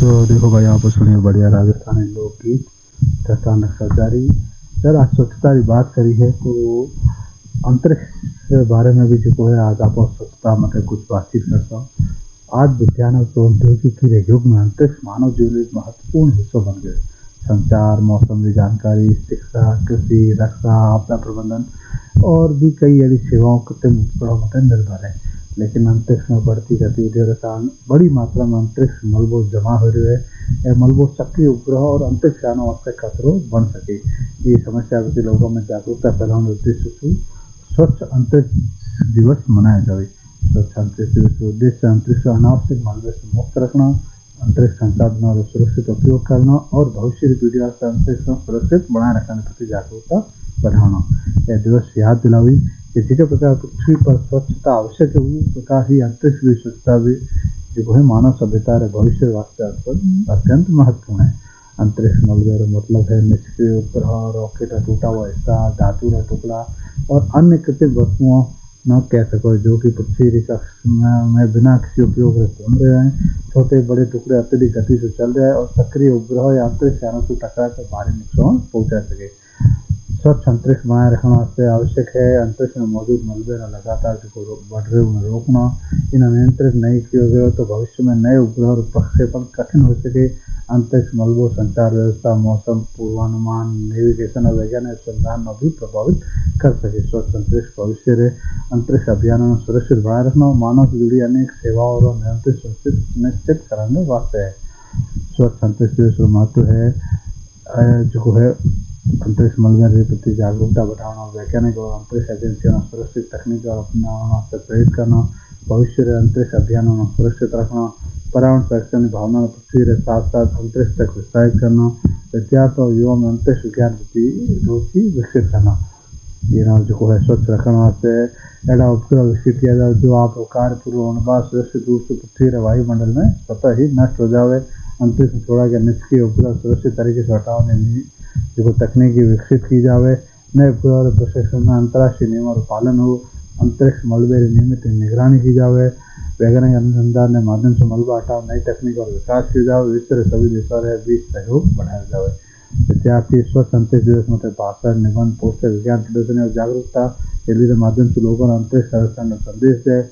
तो देखो भाई, आप सुनिए बढ़िया राजस्थानी लोकगीत चट्टान जारी। सर, आज स्वच्छता की बात करी है तो अंतरिक्ष के बारे में भी जो है आज आप स्वच्छता मतलब कुछ बातचीत करता हूँ। आज विज्ञान और प्रौद्योगिकी के युग में अंतरिक्ष मानव जीवन एक महत्वपूर्ण हिस्सा बन गए। संचार, मौसम की जानकारी, शिक्षा, कृषि, रक्षा, आपदा प्रबंधन और भी कई ऐसी सेवाओं कृत्रिम उपकरणों पर निर्भर है। लेकिन अंतरिक्ष में बढ़ती गतिविधियों के कारण बड़ी मात्रा में अंतरिक्ष मलबो जमा हो रहे हैं। यह मलबो सक्रिय उपग्रह और अंतरिक्ष यानों वास्ते खतरों बन सके। ये समस्या प्रति लोगों में जागरूकता फैलाने उद्देश्य से स्वच्छ अंतरिक्ष दिवस मनाया जाए। स्वच्छ अंतरिक्ष दिवस का उद्देश्य अंतरिक्ष अनावश्यक मलबे से मुक्त रखना, अंतरिक्ष संसाधनों का सुरक्षित उपयोग करना और भविष्य की पीढ़ियों से अंतरिक्ष को सुरक्षित बनाए रखने के प्रति जागरूकता बढ़ाना। यह दिवस याद दिलावी कि जिस प्रकार पृथ्वी पर स्वच्छता आवश्यक है, उसी प्रकार ही अंतरिक्ष भी स्वच्छता भी जो है मानव सभ्यता के भविष्य वास्ते अत्यंत महत्वपूर्ण है। अंतरिक्ष मलबे का मतलब है निष्क्रिय उपग्रह, रॉकेट का टूटा हुआ हिस्सा, धातु का टुकड़ा और अन्य कृत्रिम वस्तुओं न कह सको जो कि पृथ्वी की कक्षा में बिना किसी उपयोग के घूम रहे हैं। छोटे बड़े टुकड़े अत्यधिक गति से चल रहे हैं और सक्रिय उपग्रह या अंतरिक्ष यानों से टकरा कर भारी नुकसान पहुंचा सके। स्वच्छ अंतरिक्ष बनाए रखना वास्ते आवश्यक है अंतरिक्ष में मौजूद मलबे का लगातार जो बढ़ रहे उन्हें रोकना। इन्हें नियंत्रित नहीं किया गया तो भविष्य में नए उपग्रह और प्रक्षेपण कठिन हो सके। अंतरिक्ष मलबों संचार व्यवस्था, मौसम पूर्वानुमान, नेविगेशन और वैज्ञानिक अनुसंधान को भी प्रभावित कर सके। स्वच्छ अंतरिक्ष भविष्य के अंतरिक्ष अभियानों में सुरक्षित बनाए रखना और मानव से जुड़ी अनेक सेवाओं और नियंत्रित सुनिश्चित कराने वास्ते है। स्वच्छ अंतरिक्ष दिवस का महत्व है जो है अंतरिक्ष मलबे के प्रति जागरूकता बढ़ाना, वैज्ञानिक और अंतरिक्ष एजेंसियों को सुरक्षित तकनीक और अपनाने से प्रेरित करना, भविष्य के अंतरिक्ष अभियानों को सुरक्षित रखना, पर्यावरण संरक्षण की भावना को पृथ्वी के साथ साथ अंतरिक्ष तक विस्तारित करना, विद्यार्थियों और युवाओं में अंतरिक्ष विज्ञान प्रति रुचि विकसित करना। ये नाम जो है स्वच्छ रखने वास्ते ऐसा उपग्रह विकसित किया जाए जो आप कार्य पूर्व होने बाद सुरक्षित रूप से पृथ्वी के वायुमंडल में स्वतः ही नष्ट हो जाए। अंतरिक्ष में छोड़ा गया निष्क्रिय उपग्रह सुरक्षित तरीके से हटाने जो तकनीकी विकसित की जाए। नए उपग्रह प्रशिक्षण में अंतर्राष्ट्रीय नियमों का पालन हो। अंतरिक्ष मलबे की नियमित निगरानी की जाए। वैज्ञानिक अनुसंधान के माध्यम से मलबा हटाओ, नई तकनीक और विकास किया जाए। विश्व के सभी देशों के बीच सहयोग बढ़ाया जाए। विद्यार्थी स्वच्छ अंतरिक्ष दिवस में भाषण, निबंध, पोस्टर, विज्ञान प्रदर्शनी और जागरूकता रैली के माध्यम से लोगों को अंतरिक्ष संरक्षण का संदेश दे।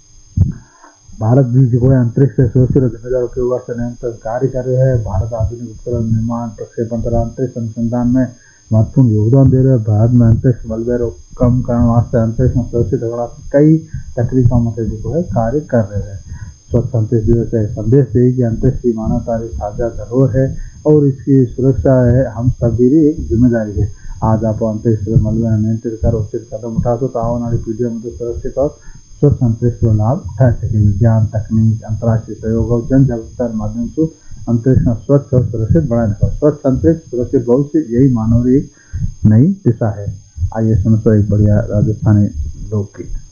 भारत भी जो है अंतरिक्ष से सुरक्षित और जिम्मेदार उपयोग वास्ते निरंतर कार्य कर रहे हैं। भारत आधुनिक उपकरण निर्माण, प्रक्षेपण तथा अंतरिक्ष अनुसंधान में महत्वपूर्ण योगदान दे रहे हैं। भारत में अंतरिक्ष मलबे को कम करने वास्ते अंतरिक्ष में सुरक्षित रखने कई तकनीकों में जो है कार्य कर रहे हैं। स्वच्छ अंतरिक्ष दिवस से संदेश दे कि अंतरिक्ष की मानवता की साझा धरोहर है और इसकी सुरक्षा है हम सभी की एक जिम्मेदारी है। आज आप अंतरिक्ष मलबे नियंत्रित कर उचित कदम उठा तो आने वाली पीढ़ियों में सुरक्षित और स्वच्छ अंतरिक्ष का लाभ उठा सके। विज्ञान, तकनीक, अंतर्राष्ट्रीय सहयोग और जन जागरूकता के माध्यम से अंतरिक्ष में स्वच्छ और सुरक्षित बनाए रखा। स्वच्छ अंतरिक्ष सुरक्षित भविष्य, यही मानव की एक नई दिशा है। आइए सुनते एक बढ़िया राजस्थानी लोकगीत।